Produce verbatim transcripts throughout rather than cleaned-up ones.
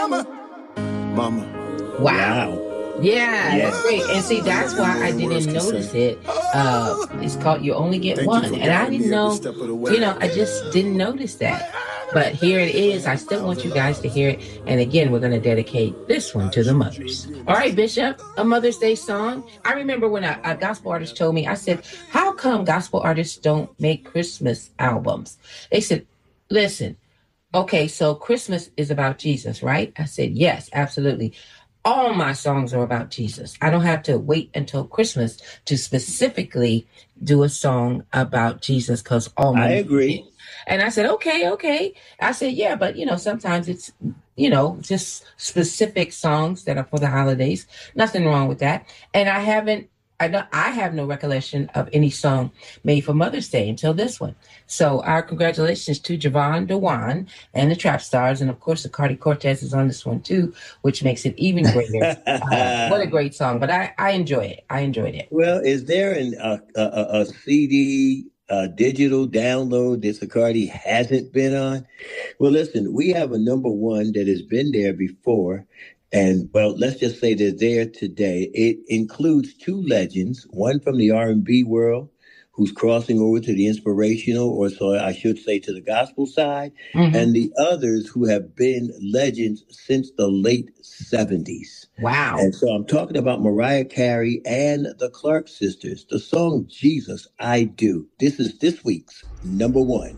mama. Mama. Wow. wow. Yeah, yeah, that's great. And see, that's why I didn't notice it. Uh, it's called You Only Get Thank One. And I didn't know, you know, I just didn't notice that. But here it is. I still want you guys to hear it. And again, we're going to dedicate this one to the mothers. All right, Bishop, a Mother's Day song. I remember when a, a gospel artist told me, I said, how come gospel artists don't make Christmas albums? They said, listen, okay, so Christmas is about Jesus, right? I said, yes, absolutely. All my songs are about Jesus. I don't have to wait until Christmas to specifically do a song about Jesus because all my I agree. Did. And I said, okay, okay. I said, yeah, but you know, sometimes it's, you know, just specific songs that are for the holidays. Nothing wrong with that. And I haven't, I don't, I have no recollection of any song made for Mother's Day until this one. So our congratulations to Javon Dewan and the Trap Stars. And of course, the Cardi Cortez is on this one too, which makes it even greater. uh, what a great song. But I, I enjoy it. I enjoyed it. Well, is there an, uh, a, a C D, a digital download that Zacardi hasn't been on? Well, listen, we have a number one that has been there before. And, well, let's just say they're there today. It includes two legends, one from the R and B world, who's crossing over to the inspirational, or so I should say to the gospel side, mm-hmm. and the others who have been legends since the late seventies. Wow. And so I'm talking about Mariah Carey and the Clark sisters. The song Jesus, I Do. This is this week's number one.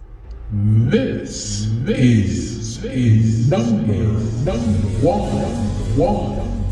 This is, is number, number one, one.